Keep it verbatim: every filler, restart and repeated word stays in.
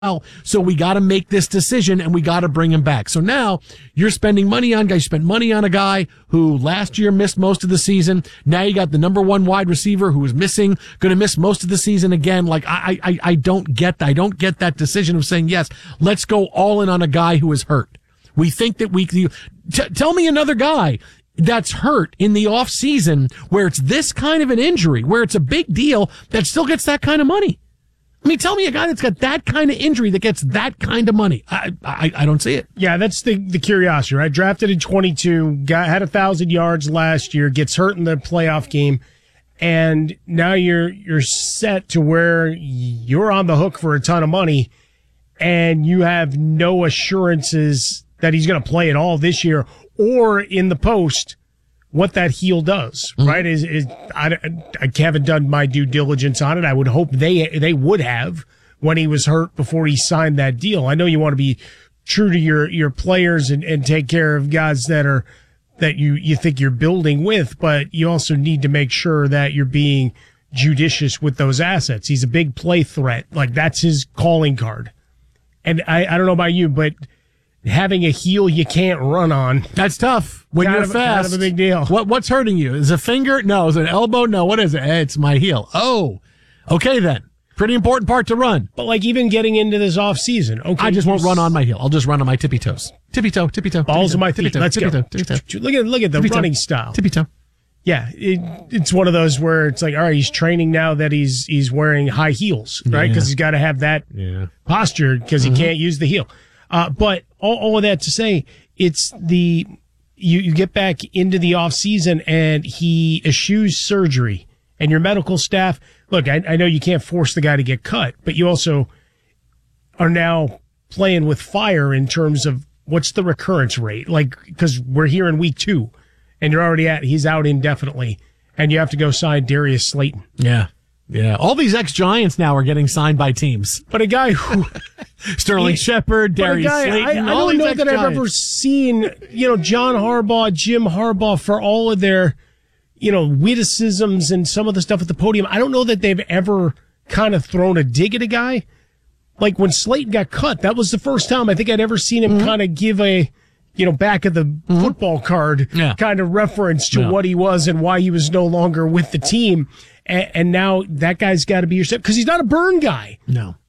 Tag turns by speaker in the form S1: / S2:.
S1: So we got to make this decision and we got to bring him back. So now you're spending money on guys. You spent money on a guy who last year missed most of the season. Now you got the number one wide receiver who is missing, going to miss most of the season again. Like I, I, I don't get that. I don't get that decision of saying, yes, let's go all in on a guy who is hurt. We think that we, t- tell me another guy that's hurt in the off season where it's this kind of an injury, where it's a big deal that still gets that kind of money. I mean, tell me a guy that's got that kind of injury that gets that kind of money. I I, I don't see it.
S2: Yeah, that's the, the curiosity, right? Drafted in twenty-two, got had a thousand yards last year, gets hurt in the playoff game, and now you're you're set to where you're on the hook for a ton of money, and you have no assurances that he's going to play at all this year or in the post. What that heel does, mm-hmm. right? Is is I, I haven't done my due diligence on it. I would hope they they would have when he was hurt before he signed that deal. I know you want to be true to your your players and, and take care of guys that are that you you think you're building with, but you also need to make sure that you're being judicious with those assets. He's a big play threat, like that's his calling card. And I I don't know about you, but having a heel you can't run on.
S1: That's tough when
S2: kind
S1: you're
S2: of,
S1: fast.
S2: Kind of a big deal.
S1: What What's hurting you? Is it a finger? No. Is it an elbow? No. What is it? Hey, it's my heel. Oh, okay then. Pretty important part to run.
S2: But like even getting into this off season, okay.
S1: I just won't run on my heel. I'll just run on my tippy toes. Tippy toe, tippy toe.
S2: Balls
S1: of
S2: my feet. Let's go. Look at look at the running style.
S1: Tippy toe.
S2: Yeah, it, it's one of those where it's like, all right, he's training now that he's he's wearing high heels, right? Because yeah. he's got to have that
S1: yeah.
S2: posture because mm-hmm. he can't use the heel. Uh, but all, all of that to say, it's the, you, you get back into the off season and he eschews surgery and your medical staff. Look, I, I know you can't force the guy to get cut, but you also are now playing with fire in terms of what's the recurrence rate? Like, cause we're here in week two and you're already at, he's out indefinitely and you have to go sign Darius Slayton.
S1: Yeah. Yeah, all these ex-Giants now are getting signed by teams.
S2: But a guy who...
S1: Sterling Shepard, Darius guy,
S2: I,
S1: Slayton,
S2: I
S1: all
S2: don't
S1: these
S2: know that I've ever seen, you know, John Harbaugh, Jim Harbaugh, for all of their, you know, witticisms and some of the stuff at the podium. I don't know that they've ever kind of thrown a dig at a guy. Like when Slayton got cut, that was the first time I think I'd ever seen him mm-hmm. kind of give a, you know, back of the mm-hmm. football card
S1: yeah.
S2: kind of reference to
S1: yeah.
S2: what he was and why he was no longer with the team. And, and now that guy's got to be your step because he's not a burn guy.
S1: No.